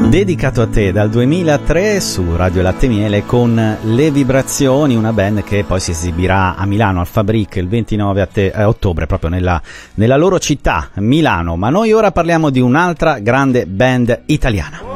Dedicato a te dal 2003 su Radio Latte Miele con Le Vibrazioni, una band che poi si esibirà a Milano al Fabric il 29 ottobre, proprio nella loro città, Milano. Ma noi ora parliamo di un'altra grande band italiana.